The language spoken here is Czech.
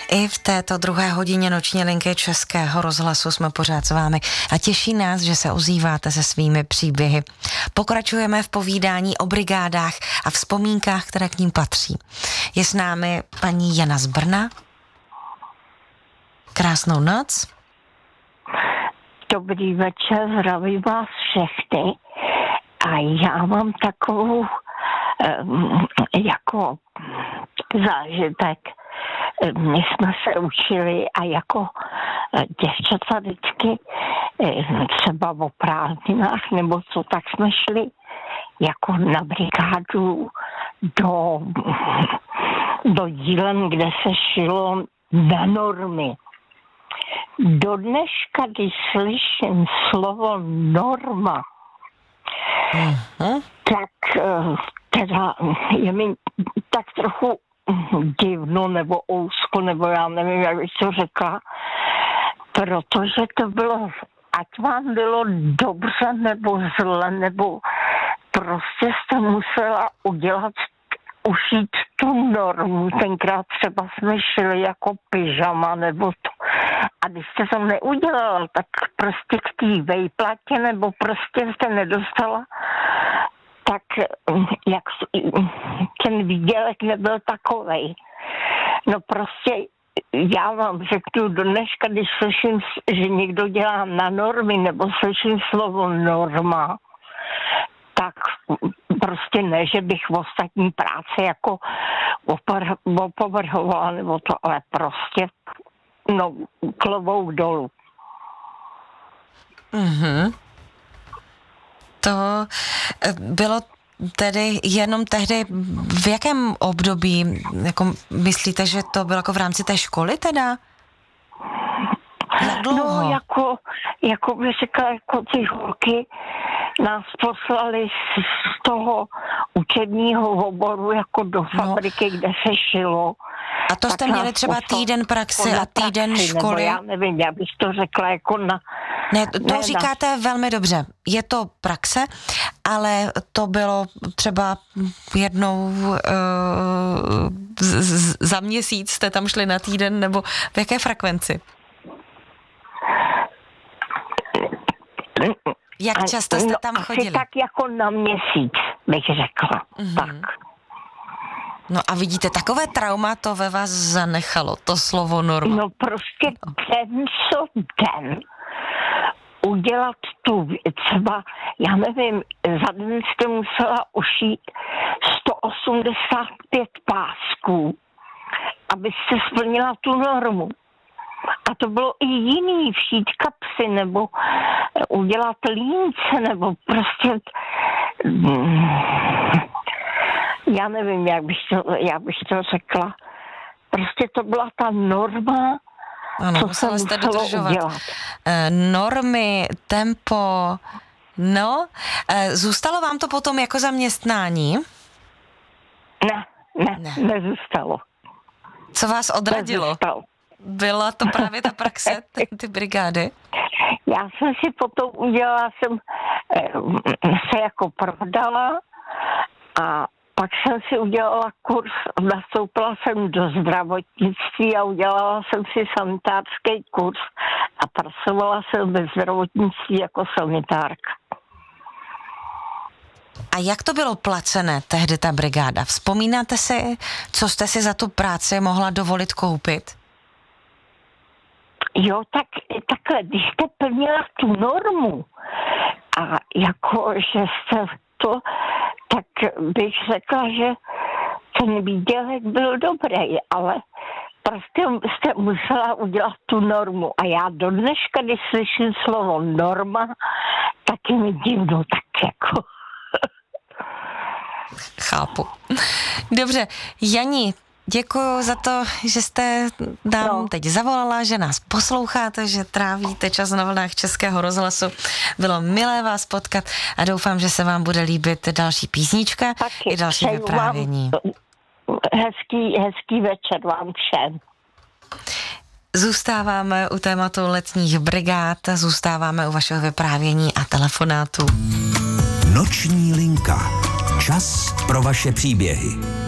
I v této druhé hodině noční linky Českého rozhlasu jsme pořád s vámi a těší nás, že se ozýváte se svými příběhy. Pokračujeme v povídání o brigádách a vzpomínkách, které k ním patří. Je s námi paní Jana z Brna. Krásnou noc. Dobrý večer, zdravím vás všechny. A já mám takovou jako zážitek. My jsme se učili a jako děvčata vždycky třeba o prázdninách nebo co, tak jsme šli jako na brigádu do dílen, kde se šilo na normy. Do dneška, když slyším slovo norma, tak teda je mi tak trochu divno nebo ousko, nebo já nevím, jak bych to řekla, protože to bylo, ať vám bylo dobře nebo zle, nebo prostě jste musela ušít tu normu. Tenkrát třeba jsme šli jako pyžama nebo to. A když jste to neudělala, tak prostě k té vejplatě nebo prostě jste nedostala, tak jak ten výdělek nebyl takovej. No prostě já vám řeknu do dneška, když slyším, že někdo dělá na normy nebo slyším slovo norma, tak prostě ne, že bych v ostatní práci jako opovrhovala nebo to, ale prostě no klobouk dolů. To bylo tedy jenom tehdy, v jakém období, jako myslíte, že to bylo jako v rámci té školy teda? Jak dlouho? No jako bych řekla, jako ty holky nás poslali z toho učebního oboru jako do fabriky, kde se šilo. A to jste měli třeba týden praxe a týden školy? Já nevím, já bych to řekla jako na... Ne, to říkáte velmi dobře. Je to praxe, ale to bylo třeba jednou za měsíc jste tam šli na týden, nebo v jaké frekvenci? Jak často jste tam chodili? Asi tak jako na měsíc, bych řekla. Tak. No a vidíte, takové trauma to ve vás zanechalo, to slovo norma. No prostě den co den udělat tu třeba, já nevím, za den jste musela ušít 185 pásků, abyste splnila tu normu. A to bylo i jiný, všít kapsy, nebo udělat línice, nebo prostě... Já nevím, jak bych to řekla. Prostě to byla ta norma, ano, co se muselo udělat. Normy, tempo, no. Zůstalo vám to potom jako zaměstnání? Ne, nezůstalo. Co vás odradilo? Nezůstalo. Byla to právě ta praxe, ty brigády? Já jsem si potom udělala, jsem se jako prodala a pak jsem si udělala kurz, nastoupila jsem do zdravotnictví a udělala jsem si sanitárský kurz a pracovala jsem ve zdravotnictví jako sanitárka. A jak to bylo placené tehdy ta brigáda? Vzpomínáte si, co jste si za tu práci mohla dovolit koupit? Jo, tak takhle, když jste plnila tu normu a jako, že jste to, tak bych řekla, že ten výdělek byl dobrý, ale prostě jste musela udělat tu normu. A já do dneška, když slyším slovo norma, tak je mi divno, tak jako... Chápu. Dobře, Jani, děkuji za to, že jste nám teď zavolala, že nás posloucháte, že trávíte čas na vlnách Českého rozhlasu. Bylo milé vás potkat a doufám, že se vám bude líbit další písnička i další vyprávění. Hezký večer vám všem. Zůstáváme u tématu letních brigád, zůstáváme u vašeho vyprávění a telefonátu. Noční linka. Čas pro vaše příběhy.